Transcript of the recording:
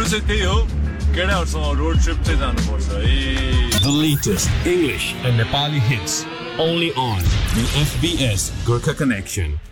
अरु चाहिँ त्यही हो केटाहरुसँग रोड ट्रिप चाहिँ जानुपर्छ है The latest English and Nepali hits only on the FBS Gurkha Connection.